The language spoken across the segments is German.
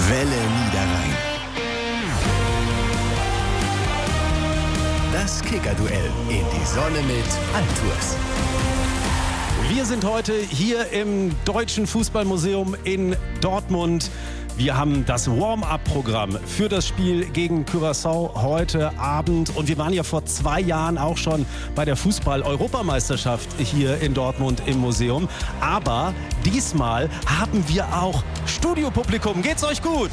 Welle Niederrhein. Das Kicker-Duell in die Sonne mit Altours. Wir sind heute hier im Deutschen Fußballmuseum in Dortmund. Wir haben das Warm-up-Programm für das Spiel gegen Curaçao heute Abend. Und wir waren ja vor 2 Jahren auch schon bei der Fußball-Europameisterschaft hier in Dortmund im Museum. Aber diesmal haben wir auch Studiopublikum. Geht's euch gut?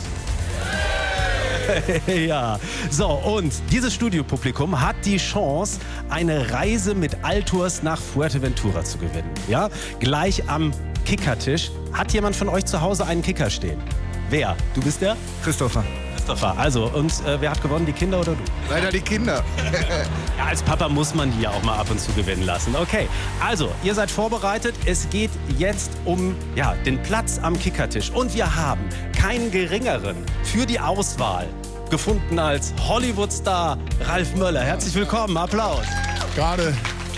Ja, so, und dieses Studiopublikum hat die Chance, eine Reise mit Altours nach Fuerteventura zu gewinnen. Ja, gleich am Kickertisch. Hat jemand von euch zu Hause einen Kicker stehen? Wer? Du bist der? Christopher. Christopher. Also, und wer hat gewonnen, die Kinder oder du? Leider die Kinder. Ja, als Papa muss man die ja auch mal ab und zu gewinnen lassen. Okay, also, ihr seid vorbereitet. Es geht jetzt um den Platz am Kickertisch. Und wir haben keinen geringeren für die Auswahl gefunden als Hollywood-Star Ralf Möller. Herzlich willkommen, Applaus. Gerade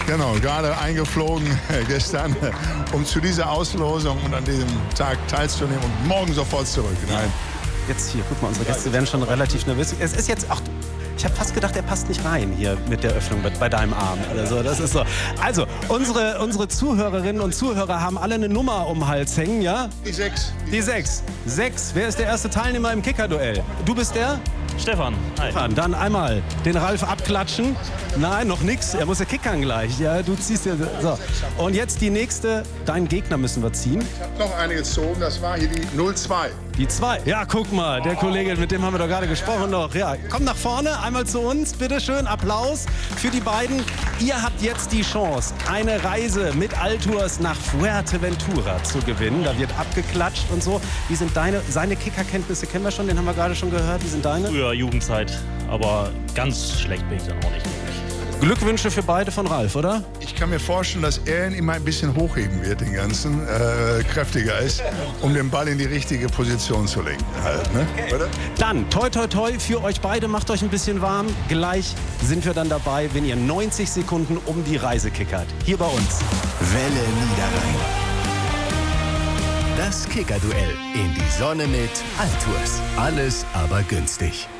eingeflogen gestern, um zu dieser Auslosung und an diesem Tag teilzunehmen und morgen sofort zurück. Nein. Jetzt hier, guck mal, unsere Gäste werden schon relativ nervös. Es ist jetzt, ich habe fast gedacht, er passt nicht rein hier mit der Öffnung bei deinem Arm oder so. Das ist so. Also, unsere Zuhörerinnen und Zuhörer haben alle eine Nummer um den Hals hängen, ja? Die 6. Die 6. 6. Wer ist der erste Teilnehmer im Kicker-Duell? Du bist der? Stefan. Hi. Stefan, dann einmal den Ralf abklatschen. Nein, noch nix. Er muss ja kickern gleich. Ja, du ziehst ja. So. Und jetzt die nächste. Deinen Gegner müssen wir ziehen. Ich habe noch eine gezogen, das war hier die 02. Die 2. Ja, guck mal, der Kollege, mit dem haben wir doch gerade gesprochen noch. Ja, komm nach vorne, einmal zu uns, bitteschön. Applaus für die beiden. Ihr habt jetzt die Chance, eine Reise mit Altours nach Fuerteventura zu gewinnen. Da wird abgeklatscht und so. Wie sind seine Kickerkenntnisse? Kennen wir schon, den haben wir gerade schon gehört. Wie sind deine? Früher Jugendzeit, aber ganz schlecht bin ich dann auch nicht. Glückwünsche für beide von Ralf, oder? Ich kann mir vorstellen, dass er ihn immer ein bisschen hochheben wird, den ganzen, kräftiger ist, um den Ball in die richtige Position zu lenken. Halt, ne? Okay. Dann, toi toi toi für euch beide, macht euch ein bisschen warm. Gleich sind wir dann dabei, wenn ihr 90 Sekunden um die Reise kickert. Hier bei uns. Welle Niederrhein. Das Kicker-Duell in die Sonne mit Altours. Alles aber günstig.